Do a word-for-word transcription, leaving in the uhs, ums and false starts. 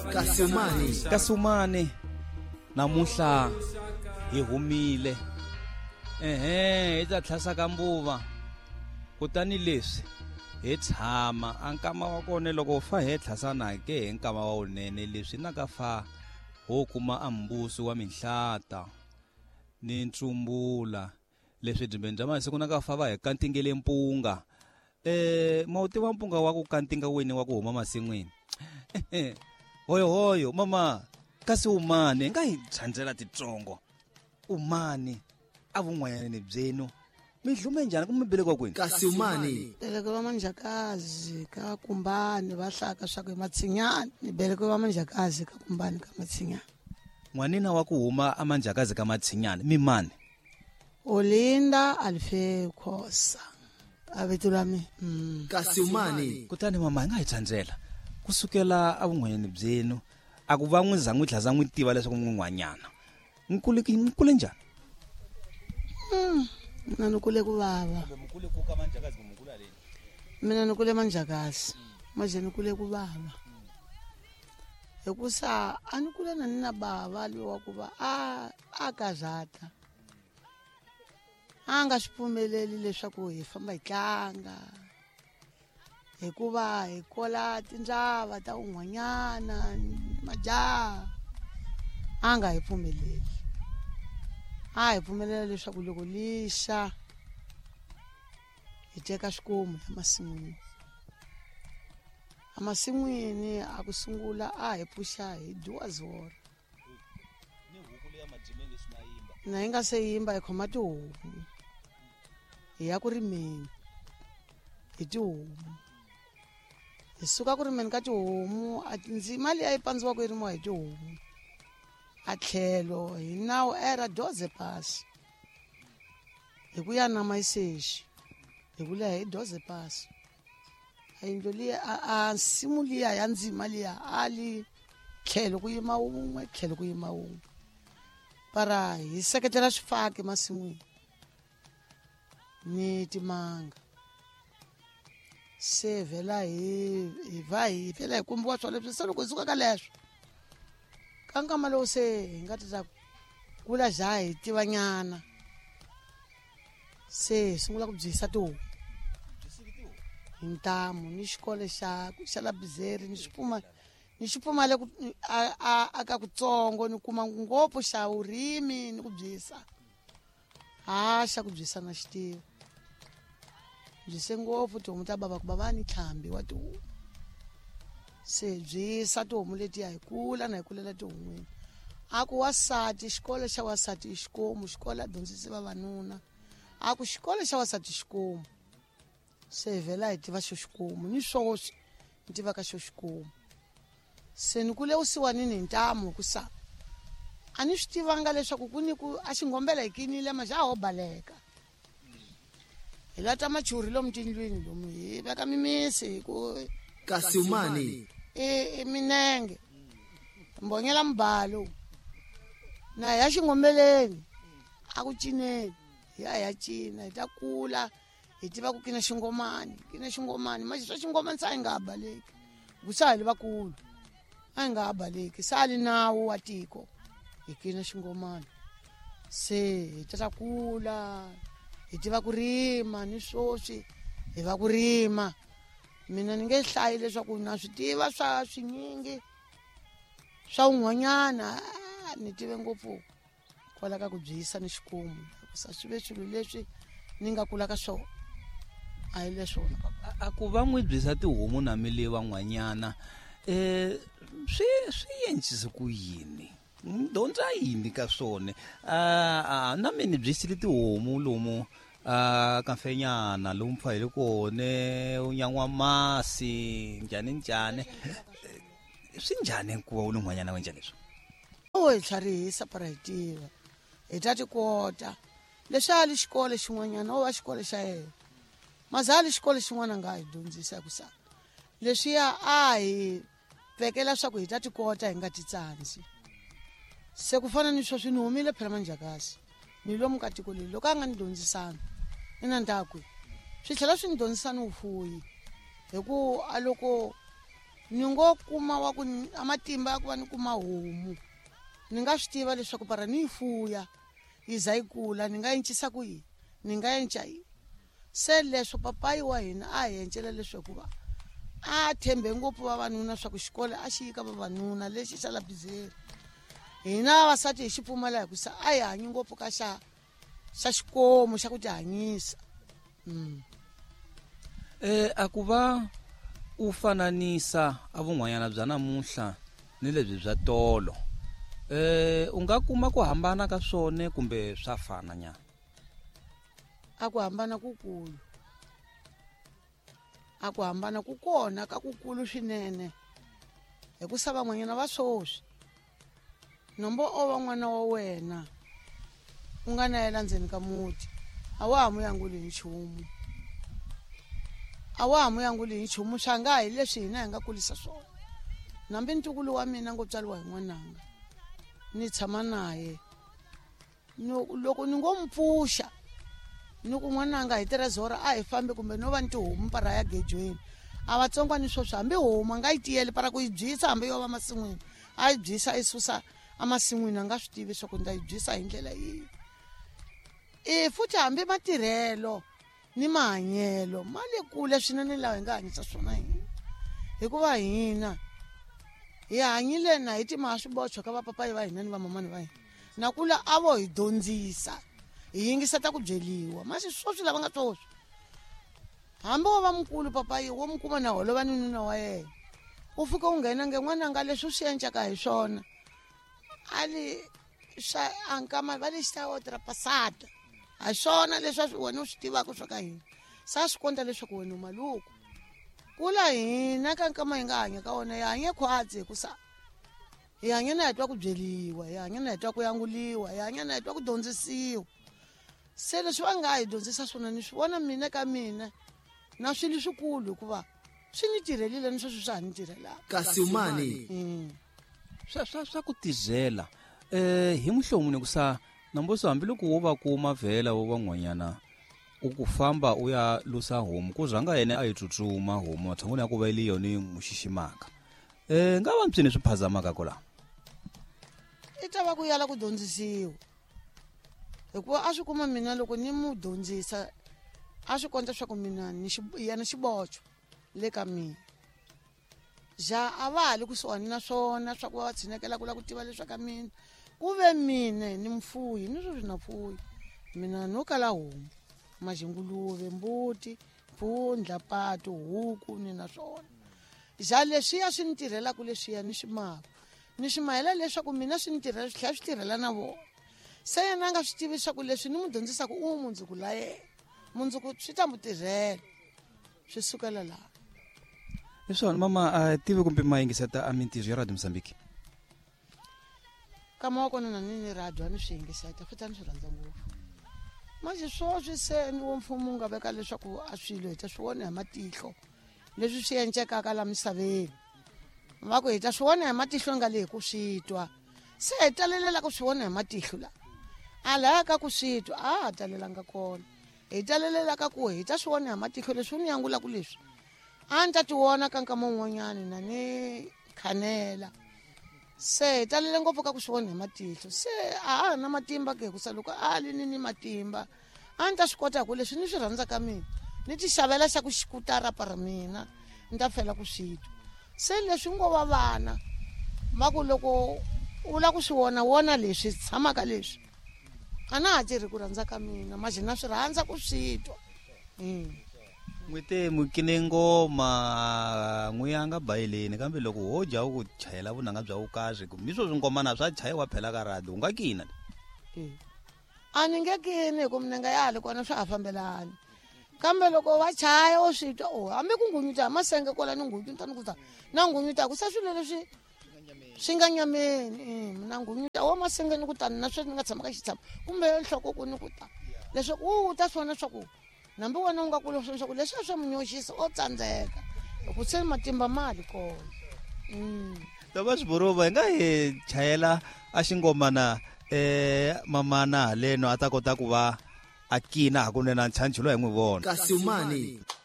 Kasumani. Kasumani. Namuhla hi humile. Ehe, hi ta tlhasa ka mbuva. Kutani leswi hi tshama ankama wa kona loko fa he tlhasana ke hi nkama wa unene leswi na ka fa ho kuma ambuso wa mihlata ni ntsumbula leswi dimbeni bya masiku na ka fa va hi kantingele mpunga. Eh mawuti wa mpunga wa ku kantinga weni wa ku huma masin'wini. Hoyo hoyo mama kasi umane nga hi tshandzela titsongo. Umane avun'wanyana byenu mi hlume njhani ku mi belekwa kwini? Kasumani. Belekwa manjakazi ka kumbani va hlaka swa ku matsinyani. Ni belekwa manjakazi ka kumbani ka matsinyani. N'wanina wa ku huma amanjakazi ka matsinyani mi mani? Olinda Alfe Khosa. Avetula mi. Mm. Kasumani. Kutani mama nga hi tshandzela kusukela avun'wanyana byenu a ku va n'wi za n'wi tlhasa n'wi tiva leswaku n'wanyana. Nkule ki nkule njhani? Mm. Mina nikule ku baba. Mukule ku ka manjakazi kumukula leni. Mina nikule manjakazi. Maje nikule ku baba. Hikusa a nikule na nina baba liwa ku va a a kazata. A nga swipfumeleli leswaku hi famba hi tlanga. Hikuva hi kola tinjava ta un'wanyana majaha. A nga hi pfumeleli. A hi pfumelela leswaku loko lixa hi teka swikomu emasin'wini. Emasin'wini a ku sungula a hi puxa hi dyiwa zora. Na hi nga se yimba hi khoma tihomu. Hi ya ku rimeni hi tihomu. Hi suka ku rimeni ka tihomu a ndzima leyi a yi pandziwa ku rimiwa hi tihomu. A tlhelo hi nawu era doze pass. Hi ku ya na mayiseshi hi ku leha hi doze pass. A yindlo liya a nsimu liya ya ndzima liya ali tlhelo ku yima wun'we tlhelo ku yima wun'we. Para hi seketela swifaki masin'wini ni timanga. Se vhela hi hi va hi phela hi kombiwa swo leswi se loko hi suka ka leswo. Ka nkama lowu se hi nga ta kula ja hi tivanyana. Se hi sungula ku byisa tihomu. Hi ntamu ni xikolo xa xa la Bizeri ni xipfuma ni xipfuma le ku a a ka kutsongo ni kuma ngopfu xa urimi ni ku byisa. Ha xa ku byisa na xitivo. Byise ngopfu tihomu ta baba ku baba ni tlhambi wa tihomu. Se byisa tihomu letiya hi kula na hi kulela tihomweni. A ku wasati xikolo xa wasati xikomu xikolo dyondzisi vavanuna. A ku xikolo xa wasati xikomu. Se vhela hi tiva xo xikomu ni swoswi ni tiva ka xo xikomu. Se ni kule usiwanini hi ntamu ku sa a ni swi tivanga leswaku ku ni ku a xingombela hi kinile majaha ho baleka. Hi lata machuri lomu tindlwini lomu hi veka mimisi ku Kasumani. E minenge. Mbonyela mbalo. Na ya xingombeleni. A ku cineni. Ya ya cina hi ta kula. Hi tiva ku kina xingomani, kina xingomani, manje swa xingomani sa hi nga baleki. Ku sa hi vakulu. A hi nga baleki, sa li nawu wa tiko. Hi kina xingomani. Se hi ta kula. Hi tiva ku rima ni swoswi hi va ku rima. Mina ni nge hlayi leswaku na swi tiva swa swinyingi swa un'wanyana ni tive ngopfu kwala ka ku byisa ni xikomu. Sa swi ve swilo leswi ni nga kula ka swona. A hi leswona. A ku va n'wi byisa tihomu na mili van'wanyana eh swi swi yencise ku yini? Dyondza yini ka swona? Ah na mina byisile tihomu lomu a kafenyana lomu pfa hi kone unyangwa masi njhani njhani. Swi njhani ku va u n'wanyana wa njhani leswi? O hi tlharihisa para hi tiva. Hi ta tikota. Leswi ali xikolo xin'wanyana o va xikolo xa yena. Mazali xikolo xin'wana nga hi dyondzisa ku sa. Leswiya a hi vekela swa ku hi ta tikota hi nga titsandzi. Se ku fana ni sweswi ni humile phela manjakazi. Ni lomu ka tiko leri loko a nga ni dyondzisana. Ina ndakwe. Swi tlhela swi ni dyondzisa ni vufuyi. Hi ku a loko ni ngo kuma wa ku amatimba ya ku va ni kuma homu ni nga swi tiva leswaku para ni yi fuya yi za yi kula ni nga yencisa ku yini ni nga yenca yini se leswo papayi wa hina a hi yencela leswaku va a thembe ngopfu vavanuna swa ku xikolo a xi yika vavanuna lexi xa la Bizeri hina vavasati hi xi pfumala hikusa a hi hanyi ngopfu ka xa xa xikomo xa ku tihanyisa. mm. eh a ku va u fananisa a vun'wanyana bya namuntlha ni lebyi bya tolo eh u nga kuma ku hambana ka swone kumbe swa fana nyana? A ku hambana kukulu a ku hambana ku kona ka kukulu swinene hikusa van'wanyana va swoswi nombo o va n'wana wa wena u nga na yela ndzeni ka muti a wa ha mu yanguli hi nchumu a wa ha mu yanguli hi nchumu swa nga hi leswi hina hi nga kulisa swona. Nambi ntukulu wa mina ngo tswaliwa hi n'wananga ni tshama naye loko ni ngo mpfuxa ni ku n'wananga hi tirezora a hi fambi kumbe no va ni tihomu para ya gejweni a vatsongwani swoswi hambi homu a nga yi tiyeli para ku yi byisa hambi yo va masin'wini a yi byisa yi susa amasin'wini a nga swi tivi swa ku nda yi byisa hi ndlela yihi. I futhi hambi matirhelo ni mahanyelo ma le kule swinene lawa hi nga hanyisa swona hina hikuva hina hi hanyile na hi timaha swibocho ka vapapayi va hina ni vamamani va hina na kula a vo hi dyondzisa hi yingiseta ku byeliwa masi swoswi lava nga swoswi hambi wo va mukulu papayi wo mi kuma na holova ni nuna wa yena u fika u nghena nge n'wananga leswi swi endlaka hi swona ali swa ankama va le xitawotira pasata a swona leswi wena u swi tivaka swa ka hina sa swi konta leswaku wena u maluku kula hina ka nkama hi nga hanya ka wona hi hanye khwatsi hikusa hi hanya na hi twa ku byeliwa hi hanya na hi twa ku yanguliwa hi hanya na hi twa ku dyondzisiwa. Se leswi va nga hi dyondzisa swona ni swi vona mina ka mina na swilo swikulu hikuva swi ni tirhelile ni sweswi swa ha ni tirhelaka. Kasumani mm. swa swa swa ku tizela eh hi muhlomuni kusa namboso hambiloko wo va kuma vhela wo van'wanyana u ku famba u ya lusa homu ku zanga yena a yi tsutsuma homu tshanguni ya ku va ile yoni muxiximaka eh nga va mpsini swi phazamaka kola I ta va ku yala ku dyondzisiwa hikuva a swi kuma mina loko ni mu dyondzisa a swi konta swa ku mina ni yana xibocho le ka mina ja a va hali kusuhani na swona swa ku va va tshinekela ku la ku tiva leswa ka mina ku ve mina ni mfuyi ni sweswi na mfuyi mina no kala homu majinguluve mbuti mpfundla pato huku ni na swona ja leswiya swi ni tirhelaka leswiya ni swi maka ni swi mahela leswaku mina swi ni tirhela swi tlhela swi tirhela na vona se yena a nga swi tivi swa ku leswi ni mu dyondzisaka u mundzuku la yena mundzuku swi ta mu tirhela swi sukela laha. leswi mama a tivi kumbe ma yingiseta a mintirho ya Radio Mozambique kama wa kona na nini radio a ni swi yingiseta futhi a ni swi rhandza ngopfu manje swoswi se ni wo mfumo nga veka leswaku a swilo hi ta swi vona hi matihlo leswi swi endlekaka la misaveni va ku hi ta swi vona hi matihlo nga le hi ku swi twa se hi talelela ku swi vona hi matihlo la a laya ka ku swi twa a ha talelanga kona hi talelela ka ku hi ta swi vona hi matihlo leswi ni yangula ku leswi a ni ta ti vona ka nkama wun'wanyani na ni khanela se hi talele ngopfu ka ku swi vona hi matihlo se a ha na matimba ke hikusa loko a li ni ni matimba a ni ta swi kota ku leswi ni swi rhandza ka mina ni ti xavela xa ku xikutara para mina ni ta fela ku swi twa se leswi ngo va vana va ku loko u la ku swi vona wona leswi tshamaka leswi a na ha tirhi ku rhandza ka mina maje na swi rhandza ku swi twa. n'wite mukine ngoma n'wiyanga bayileni kambe loko ho ja u ku chayela vunanga bya vukazi mi swo swingomana swa chayiwa phela ka radio u nga kina a ni nge kini hi ku minenge ya hali kona swa ha fambelani kambe loko va chaya o swi twa o hambi ku ngunyuta hi masenge kola ni ngunyuta ni kuta na ngunyuta ku sa swilo leswi swi nga nyameni mina ngunyuta wa masengeni kutani na sweswi ni nga tshama ka xitshamo kumbe nhloko ku ni kuta leswi u ta swona swa ku nambi wena u nga kula swona swa ku leswi swa munyoxisa o tsandzeka loko se matimba mali kona. tava swiborova hi nga hi chayela a xingomana eh mamana haleno a ta kota ku va a kina hakunene na ntshwanchulo hi n'wi vona Kasumani